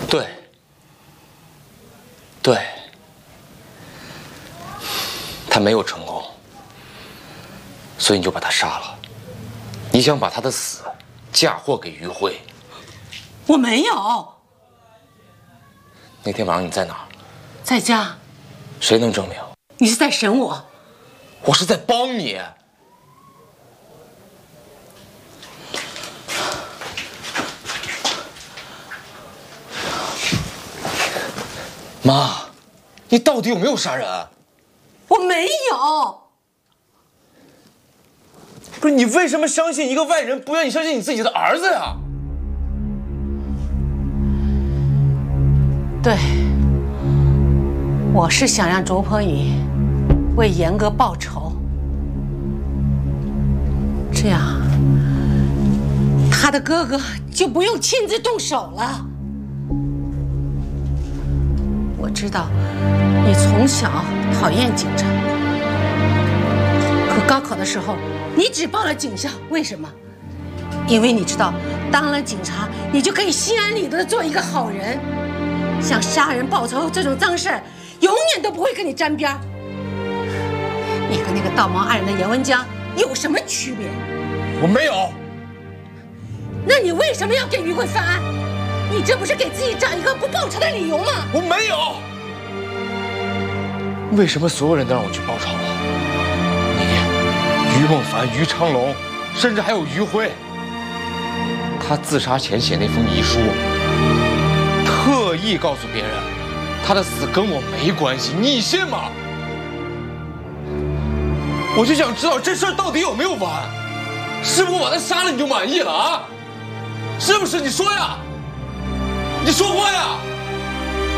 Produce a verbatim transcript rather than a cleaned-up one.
对，对，他没有成功，所以你就把他杀了。你想把他的死嫁祸给于慧。 我没有。 那天晚上你在哪儿？ 在家。 谁能证明？ 你是在审我？ 我是在帮你。妈，你到底有没有杀人？ 我没有。 不是，你为什么相信一个外人，不愿意相信你自己的儿子呀？ 对，我是想让卓鹏宇为严哥报仇，这样他的哥哥就不用亲自动手了。我知道你从小讨厌警察，可高考的时候你只报了警校，为什么？因为你知道当了警察你就可以心安理得的做一个好人，像杀人报仇这种脏事儿永远都不会跟你沾边儿。你和那个道貌岸然的严文江有什么区别？ 我没有。 那你为什么要给于慧翻案？你这不是给自己找一个不报仇的理由吗？ 我没有。为什么所有人都让我去报仇？你、于梦凡、于昌龙，甚至还有于辉。他自杀前写那封遗书，特意告诉别人，他的死跟我没关系，你信吗？我就想知道这事儿到底有没有完，是不是我把他杀了你就满意了啊？是不是？你说呀，你说话呀！